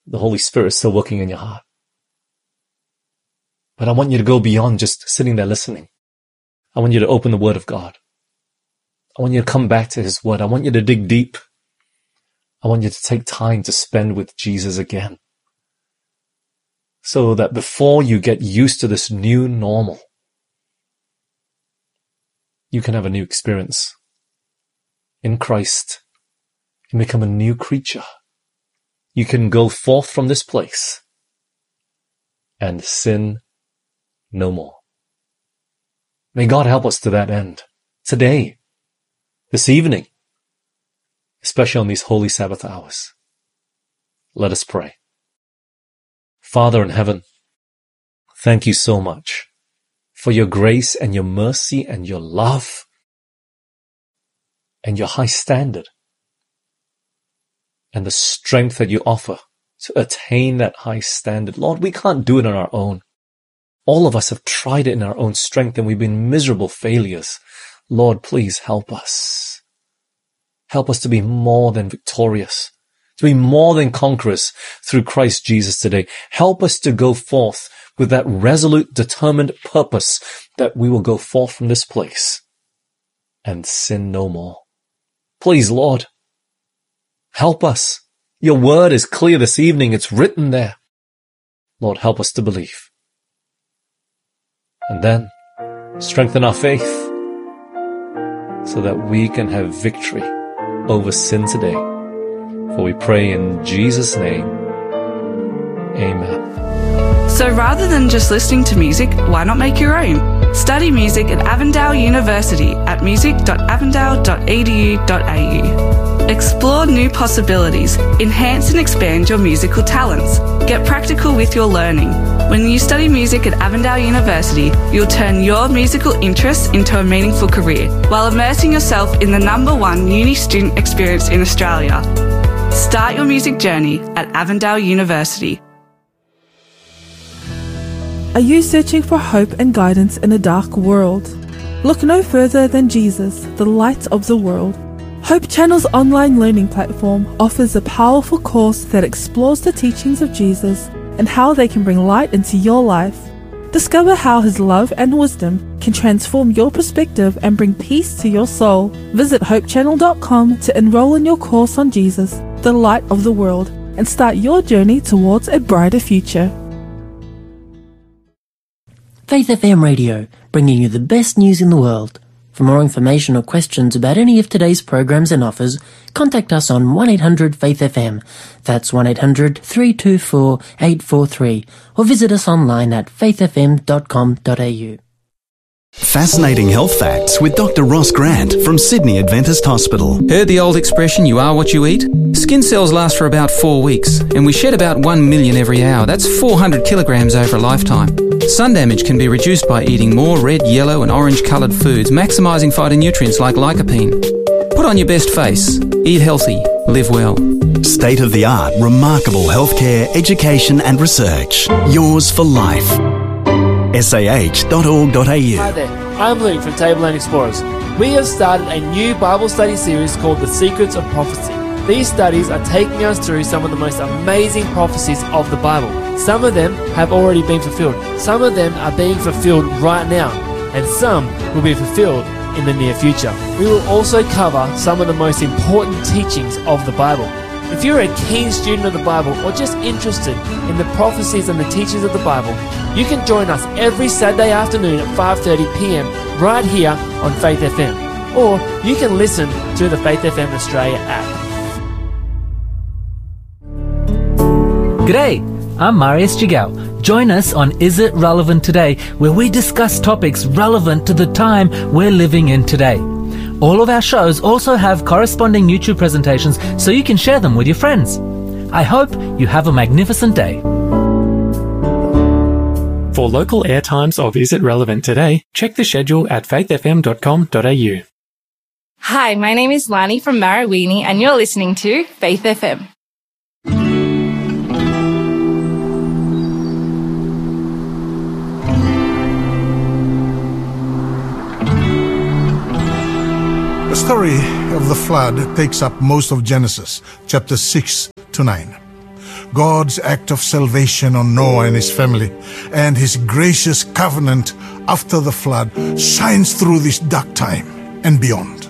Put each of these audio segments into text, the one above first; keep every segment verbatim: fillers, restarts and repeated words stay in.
the Holy Spirit is still working in your heart. But I want you to go beyond just sitting there listening. I want you to open the Word of God. I want you to come back to His Word. I want you to dig deep. I want you to take time to spend with Jesus again. So that before you get used to this new normal, you can have a new experience in Christ and become a new creature. You can go forth from this place and sin no more. May God help us to that end. Today, this evening, especially on these holy Sabbath hours. Let us pray. Father in heaven, thank you so much for your grace and your mercy and your love and your high standard and the strength that you offer to attain that high standard. Lord, we can't do it on our own. All of us have tried it in our own strength and we've been miserable failures. Lord, please help us. Help us to be more than victorious, to be more than conquerors through Christ Jesus today. Help us to go forth with that resolute, determined purpose that we will go forth from this place and sin no more. Please, Lord, help us. Your word is clear this evening. It's written there. Lord, help us to believe. And then strengthen our faith so that we can have victory over sin today. For we pray in Jesus' name. Amen. So rather than just listening to music, why not make your own? Study music at Avondale University at music dot avondale dot e d u dot a u. Explore new possibilities, enhance and expand your musical talents. Get practical with your learning. When you study music at Avondale University, you'll turn your musical interests into a meaningful career while immersing yourself in the number one uni student experience in Australia. Start your music journey at Avondale University. Are you searching for hope and guidance in a dark world? Look no further than Jesus, the light of the world. Hope Channel's online learning platform offers a powerful course that explores the teachings of Jesus and how they can bring light into your life. Discover how His love and wisdom can transform your perspective and bring peace to your soul. Visit hope channel dot com to enroll in your course on Jesus, the light of the world, and start your journey towards a brighter future. Faith F M Radio, bringing you the best news in the world. For more information or questions about any of today's programs and offers, contact us on one eight hundred faith F M. That's one eight hundred, three two four, eight four three. Or visit us online at faith f m dot com dot a u. Fascinating health facts with Doctor Ross Grant from Sydney Adventist Hospital. Heard the old expression, you are what you eat? Skin cells last for about four weeks, and we shed about one million every hour. That's four hundred kilograms over a lifetime. Sun damage can be reduced by eating more red, yellow and orange coloured foods, maximising phytonutrients like lycopene. Put on your best face. Eat healthy. Live well. State-of-the-art, remarkable healthcare, education and research. Yours for life. s a h dot org dot a u. Hi there, I'm Luke from Tableland Explorers. We have started a new Bible study series called The Secrets of Prophecy. These studies are taking us through some of the most amazing prophecies of the Bible. Some of them have already been fulfilled. Some of them are being fulfilled right now. And some will be fulfilled in the near future. We will also cover some of the most important teachings of the Bible. If you're a keen student of the Bible or just interested in the prophecies and the teachings of the Bible, you can join us every Saturday afternoon at five thirty p m right here on Faith F M. Or you can listen to the Faith F M Australia app. G'day, I'm Marius Jigao. Join us on Is It Relevant Today, where we discuss topics relevant to the time we're living in today. All of our shows also have corresponding YouTube presentations so you can share them with your friends. I hope you have a magnificent day. For local airtimes of Is It Relevant Today, check the schedule at faith f m dot com dot a u. Hi, my name is Lani from Marawini and you're listening to Faith F M. The story of the flood takes up most of Genesis, chapter six to nine. God's act of salvation on Noah and his family, and his gracious covenant after the flood shines through this dark time and beyond.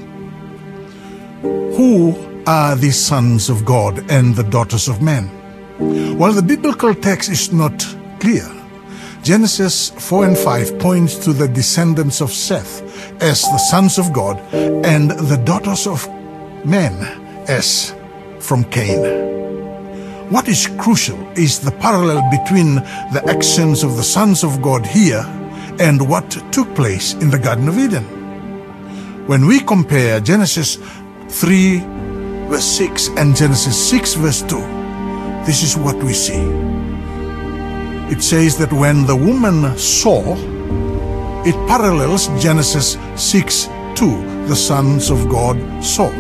Who are these sons of God and the daughters of men? While the biblical text is not clear, Genesis four and five points to the descendants of Seth as the sons of God and the daughters of men as from Cain. What is crucial is the parallel between the actions of the sons of God here and what took place in the Garden of Eden. When we compare Genesis three verse six and Genesis six verse two, this is what we see. It says that when the woman saw, it parallels Genesis six two, the sons of God saw.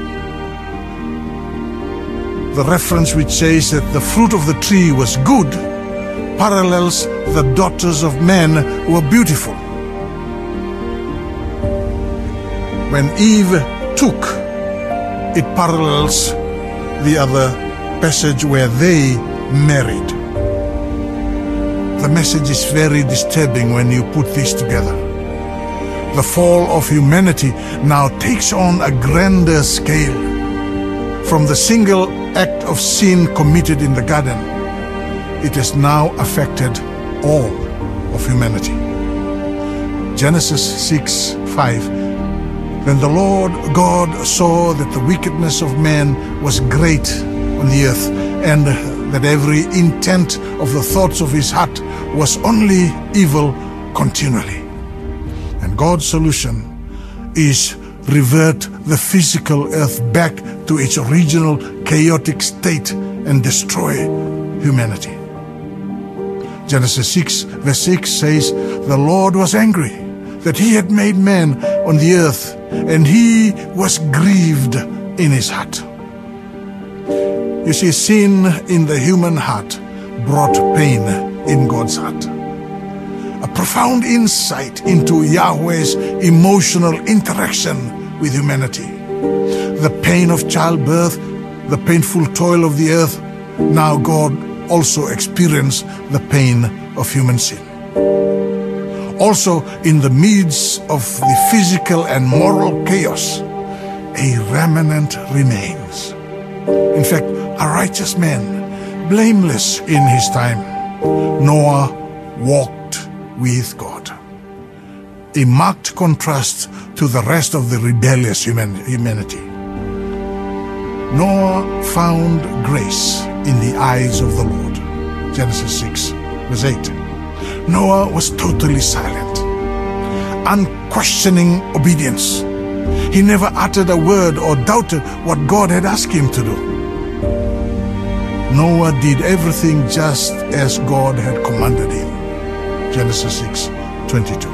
The reference which says that the fruit of the tree was good parallels the daughters of men who are beautiful. When Eve took, it parallels the other passage where they married. The message is very disturbing when you put this together. The fall of humanity now takes on a grander scale. From the single act of sin committed in the garden, it has now affected all of humanity. Genesis six five. Then the Lord God saw that the wickedness of man was great on the earth, and that every intent of the thoughts of his heart was only evil continually. And God's solution is revert the physical earth back to its original chaotic state and destroy humanity. Genesis six verse six says, the Lord was angry that he had made man on the earth, and he was grieved in his heart. You see, sin in the human heart brought pain in God's heart. A profound insight into Yahweh's emotional interaction with humanity. The pain of childbirth, the painful toil of the earth. Now God also experienced the pain of human sin. Also, in the midst of the physical and moral chaos, a remnant remains. In fact, a righteous man, blameless in his time, Noah walked with God. A marked contrast to the rest of the rebellious human, humanity. Noah found grace in the eyes of the Lord. Genesis six, verse eight. Noah was totally silent, unquestioning obedience. He never uttered a word or doubted what God had asked him to do. Noah did everything just as God had commanded him. Genesis six twenty-two.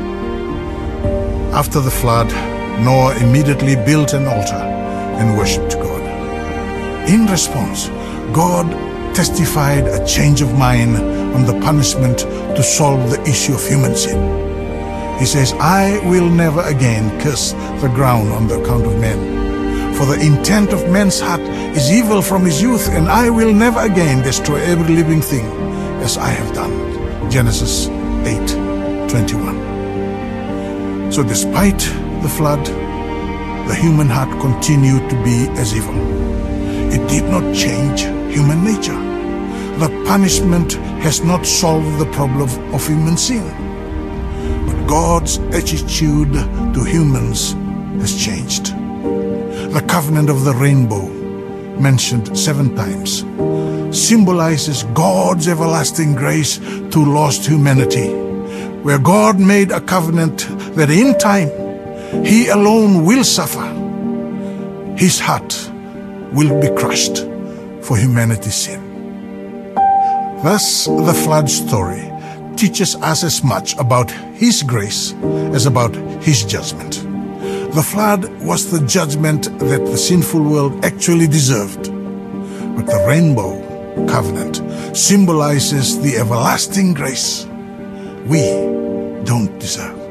After the flood, Noah immediately built an altar and worshipped God. In response, God testified a change of mind on the punishment to solve the issue of human sin. He says, I will never again curse the ground on the account of men. For the intent of man's heart is evil from his youth, and I will never again destroy every living thing as I have done. Genesis eight twenty-one. So despite the flood, the human heart continued to be as evil. It did not change human nature. The punishment has not solved the problem of human sin. But God's attitude to humans has changed. The covenant of the rainbow, mentioned seven times, symbolizes God's everlasting grace to lost humanity, where God made a covenant that in time He alone will suffer. His heart will be crushed for humanity's sin. Thus, the flood story teaches us as much about His grace as about His judgment. The flood was the judgment that the sinful world actually deserved. But the rainbow covenant symbolizes the everlasting grace we don't deserve.